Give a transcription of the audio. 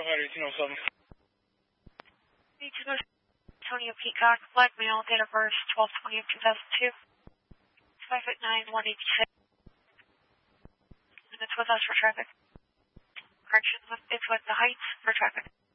1807. 1807, Antonio Peacock, black male, date of birth 12/20 of 2002. 5'9", 186. And it's with us for traffic. Correction, it's with the heights for traffic.